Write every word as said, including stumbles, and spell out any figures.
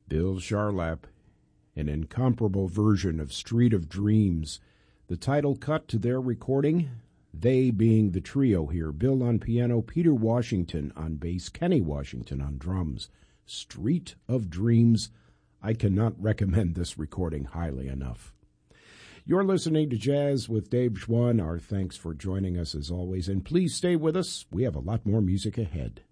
Bill Charlap, an incomparable version of Street of Dreams. The title cut to their recording, they being the trio here, Bill on piano, Peter Washington on bass, Kenny Washington on drums. Street of Dreams. I cannot recommend this recording highly enough. You're listening to Jazz with Dave Schwann. Our thanks for joining us as always, and please stay with us. We have a lot more music ahead.